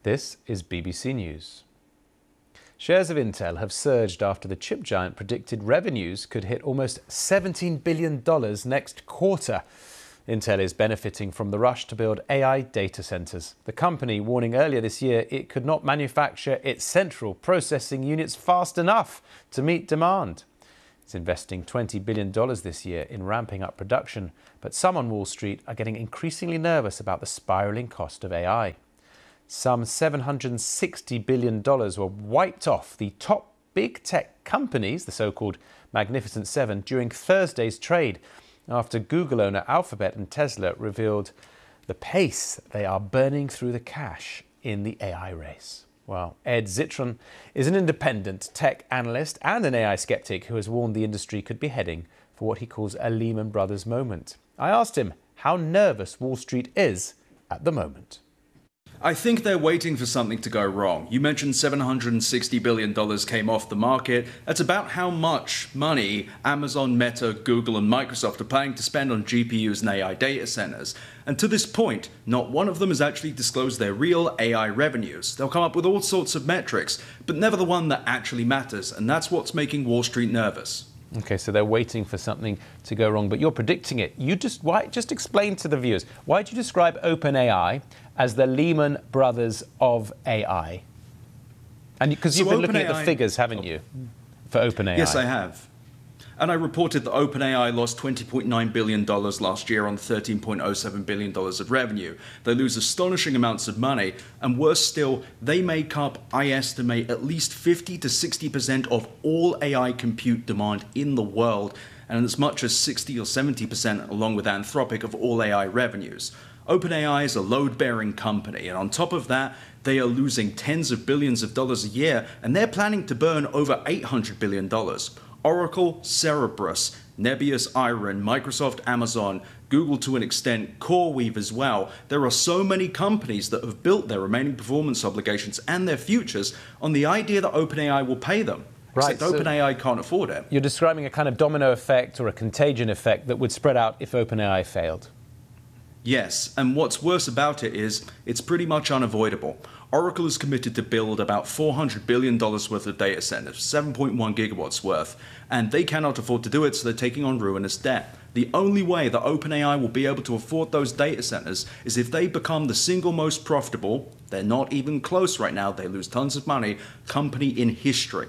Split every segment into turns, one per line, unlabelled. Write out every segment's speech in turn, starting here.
This is BBC News. Shares of Intel have surged after the chip giant predicted revenues could hit almost $17 billion next quarter. Intel is benefiting from the rush to build AI data centers. The company warning earlier this year it could not manufacture its central processing units fast enough to meet demand. It's investing $20 billion this year in ramping up production, but some on Wall Street are getting increasingly nervous about the spiraling cost of AI. Some $760 billion were wiped off the top big tech companies, the so-called Magnificent Seven, during Thursday's trade, after Google owner Alphabet and Tesla revealed the pace they are burning through the cash in the AI race. Well, Ed Zitron is an independent tech analyst and an AI skeptic who has warned the industry could be heading for what he calls a Lehman Brothers moment. I asked him how nervous Wall Street is at the moment.
I think they're waiting for something to go wrong. You mentioned $760 billion came off the market. That's about how much money Amazon, Meta, Google and Microsoft are planning to spend on GPUs and AI data centers. And to this point, not one of them has actually disclosed their real AI revenues. They'll come up with all sorts of metrics, but never the one that actually matters. And that's what's making Wall Street nervous.
Okay, so they're waiting for something to go wrong, but you're predicting it. Just explain to the viewers, why do you describe OpenAI as the Lehman Brothers of AI? And because you've been looking at the figures, haven't you, for OpenAI?
Yes, I have. And I reported that OpenAI lost $20.9 billion last year on $13.07 billion of revenue. They lose astonishing amounts of money, and worse still, they make up, I estimate, at least 50 to 60% of all AI compute demand in the world, and as much as 60 or 70% along with Anthropic of all AI revenues. OpenAI is a load-bearing company, and on top of that, they are losing tens of billions of dollars a year, and they're planning to burn over $800 billion. Oracle, Cerebras, Nebius, Iron, Microsoft, Amazon, Google to an extent, CoreWeave as well. There are so many companies that have built their remaining performance obligations and their futures on the idea that OpenAI will pay them.
Right,
except OpenAI can't afford it.
You're describing a kind of domino effect or a contagion effect that would spread out if OpenAI failed.
Yes, and what's worse about it is it's pretty much unavoidable. Oracle is committed to build about $400 billion worth of data centers, 7.1 gigawatts worth, and they cannot afford to do it, so they're taking on ruinous debt. The only way that OpenAI will be able to afford those data centers is if they become the single most profitable, they're not even close right now, they lose tons of money, company in history.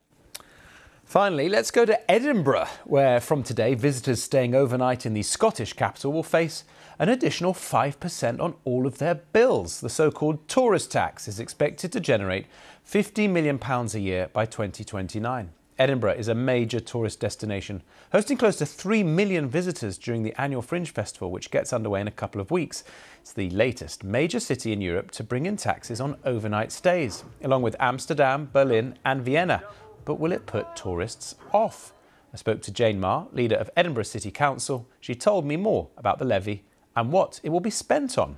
Finally, let's go to Edinburgh, where from today, visitors staying overnight in the Scottish capital will face an additional 5% on all of their bills. The so-called tourist tax is expected to generate £50 million a year by 2029. Edinburgh is a major tourist destination, hosting close to 3 million visitors during the annual Fringe Festival, which gets underway in a couple of weeks. It's the latest major city in Europe to bring in taxes on overnight stays, along with Amsterdam, Berlin and Vienna. But will it put tourists off? I spoke to Jane Marr, leader of Edinburgh City Council. She told me more about the levy and what it will be spent on.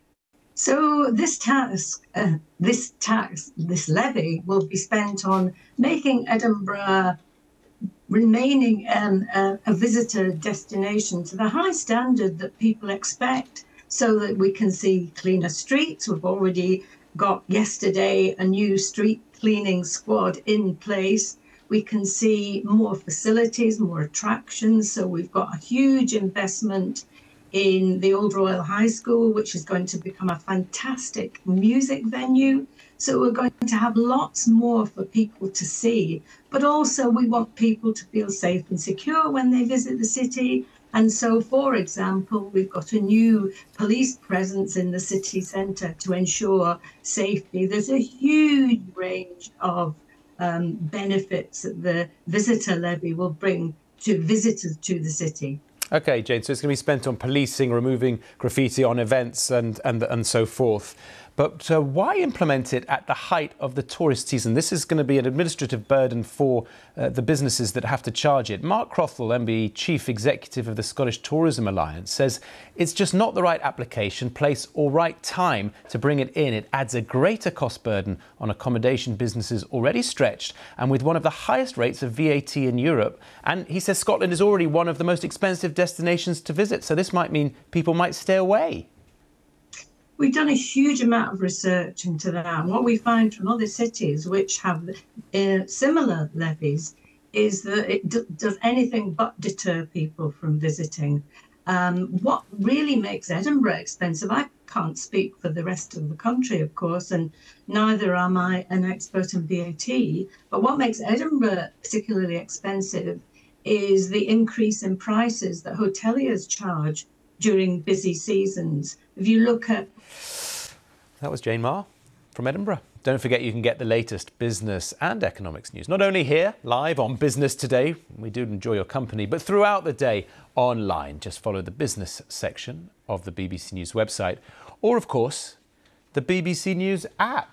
So this levy will be spent on making Edinburgh remaining a visitor destination to the high standard that people expect, so that we can see cleaner streets. We've already got yesterday a new street cleaning squad in place. We can see more facilities, more attractions. So we've got a huge investment in the Old Royal High School, which is going to become a fantastic music venue. So we're going to have lots more for people to see. But also we want people to feel safe and secure when they visit the city. And so, for example, we've got a new police presence in the city centre to ensure safety. There's a huge range of benefits that the visitor levy will bring to visitors to the city.
OK, Jane, so it's going to be spent on policing, removing graffiti on events and so forth. But why implement it at the height of the tourist season? This is going to be an administrative burden for the businesses that have to charge it. Mark Crothall, MB, Chief Executive of the Scottish Tourism Alliance, says it's just not the right application, place or right time to bring it in. It adds a greater cost burden on accommodation businesses already stretched and with one of the highest rates of VAT in Europe. And he says Scotland is already one of the most expensive destinations to visit. So this might mean people might stay away.
we've done a huge amount of research into that. And what we find from other cities which have similar levies is that it does anything but deter people from visiting. What really makes Edinburgh expensive, I can't speak for the rest of the country, of course, and neither am I an expert in VAT, but what makes Edinburgh particularly expensive is the increase in prices that hoteliers charge during busy seasons. If you look at...
That was Jane Marr from Edinburgh. Don't forget you can get the latest business and economics news, not only here, live on Business Today, we do enjoy your company, but throughout the day online. Just follow the business section of the BBC News website, or of course, the BBC News app.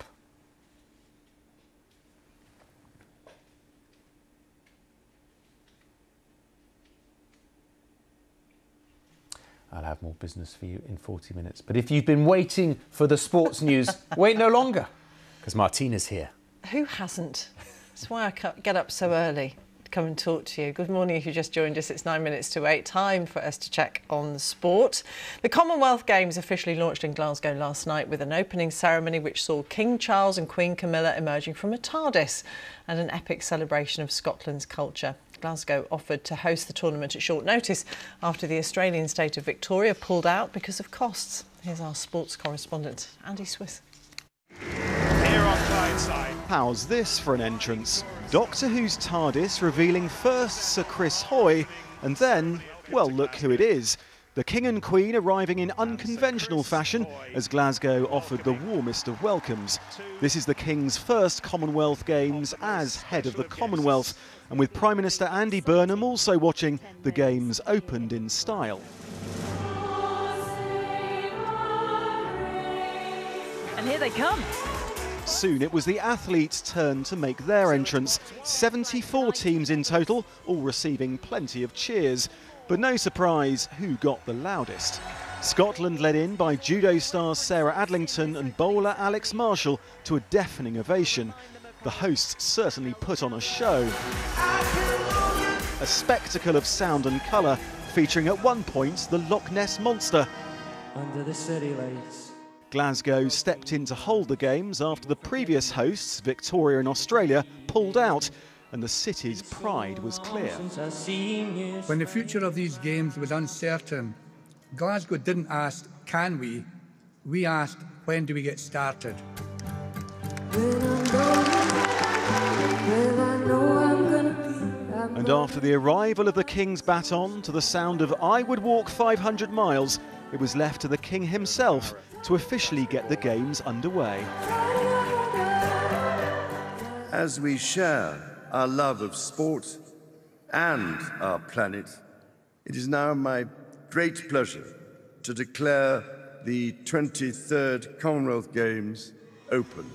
I'll have more business for you in 40 minutes. But if you've been waiting for the sports news, wait no longer, because Martina's here.
Who hasn't? That's why I get up so early to come and talk to you. Good morning if you just joined us. It's 9 minutes to 8. Time for us to check on the sport. The Commonwealth Games officially launched in Glasgow last night with an opening ceremony which saw King Charles and Queen Camilla emerging from a TARDIS and an epic celebration of Scotland's culture. Glasgow offered to host the tournament at short notice after the Australian state of Victoria pulled out because of costs. Here's our sports correspondent, Andy Swiss.
Here on Tyneside.
How's this for an entrance? Doctor Who's TARDIS revealing first Sir Chris Hoy, and then, well, look who it is. The King and Queen arriving in unconventional fashion as Glasgow offered the warmest of welcomes. This is the King's first Commonwealth Games as head of the Commonwealth, and with Prime Minister Andy Burnham also watching, the Games opened in style.
And here they come.
Soon it was the athletes' turn to make their entrance. 74 teams in total, all receiving plenty of cheers. But no surprise who got the loudest. Scotland led in by judo stars Sarah Adlington and bowler Alex Marshall to a deafening ovation. The hosts certainly put on a show. A spectacle of sound and colour, featuring at one point the Loch Ness Monster.
Under the city lights.
Glasgow stepped in to hold the Games after the previous hosts, Victoria and Australia, pulled out, and the city's pride was clear.
When the future of these Games was uncertain, Glasgow didn't ask, can we? We asked, when do we get started?
And after the arrival of the King's baton to the sound of I Would Walk 500 Miles, it was left to the King himself to officially get the Games underway.
As we share our love of sport and our planet, it is now my great pleasure to declare the 23rd Commonwealth Games open.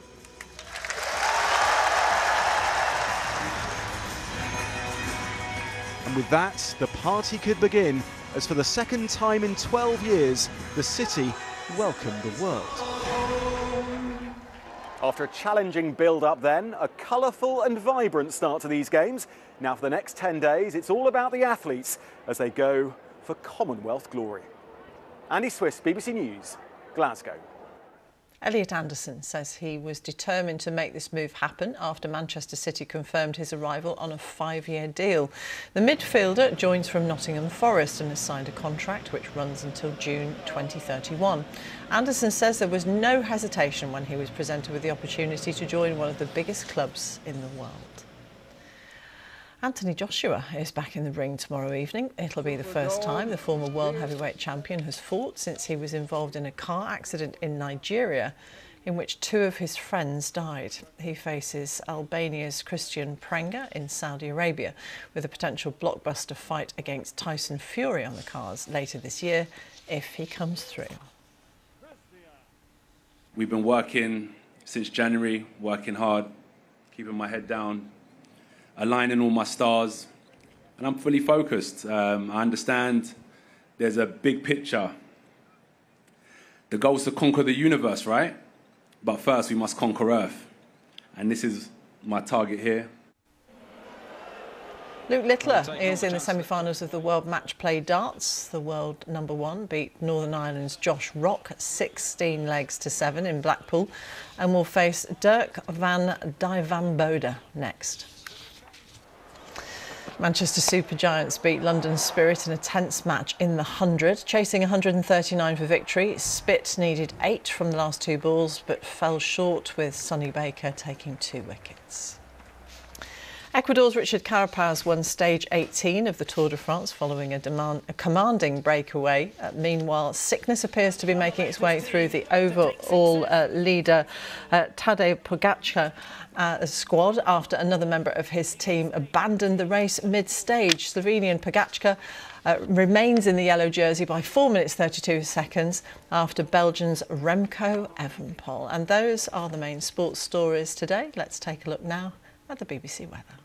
And with that, the party could begin, as for the second time in 12 years, the city welcomed the world. After a challenging build-up then, a colourful and vibrant start to these Games. Now for the next 10 days, it's all about the athletes as they go for Commonwealth glory. Andy Swiss, BBC News, Glasgow.
Elliot Anderson says he was determined to make this move happen after Manchester City confirmed his arrival on a 5-year deal. The midfielder joins from Nottingham Forest and has signed a contract which runs until June 2031. Anderson says there was no hesitation when he was presented with the opportunity to join one of the biggest clubs in the world. Anthony Joshua is back in the ring tomorrow evening. It'll be the first time the former world heavyweight champion has fought since he was involved in a car accident in Nigeria in which 2 of his friends died. He faces Albania's Christian Prenga in Saudi Arabia with a potential blockbuster fight against Tyson Fury on the cards later this year if he comes through.
We've been working since January, working hard, keeping my head down, aligning all my stars, and I'm fully focused. I understand there's a big picture. The goal is to conquer the universe, right? But first we must conquer Earth. And this is my target here.
Luke Littler is in the semi-finals of the World Match Play Darts. The world number 1 beat Northern Ireland's Josh Rock 16 legs to 7 in Blackpool and will face Dirk van Dijvenbode next. Manchester Supergiants beat London Spirit in a tense match in the 100, chasing 139 for victory. Spitt needed 8 from the last 2 balls but fell short, with Sonny Baker taking 2 wickets. Ecuador's Richard Carapaz won stage 18 of the Tour de France following a commanding breakaway. Meanwhile, sickness appears to be making its way through the overall leader Tadej Pogacar squad after another member of his team abandoned the race mid-stage. Slovenian Pogacar remains in the yellow jersey by 4 minutes 32 seconds after Belgium's Remco Evenepoel. And those are the main sports stories today. Let's take a look now at the BBC weather.